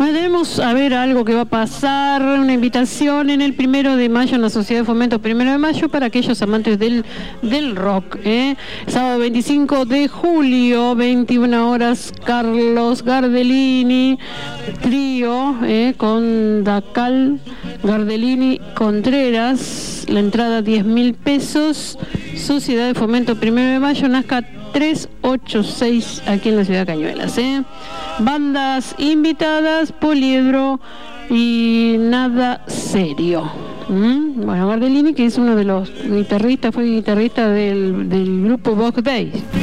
Bueno, tenemos a ver algo que va a pasar, una invitación en el 1 de mayo en la Sociedad de Fomento 1 de mayo para aquellos amantes del rock. Sábado 25 de julio, 21 horas, Carlos Gardellini, trío con Dacal, Gardellini, Contreras, la entrada 10.000 pesos, Sociedad de Fomento 1 de mayo, Nazca 386 aquí en la ciudad de Cañuelas. Bandas invitadas, Poliedro y Nada Serio. Bueno, Gardellini, que es uno de los guitarristas, fue guitarrista del grupo Vox Day.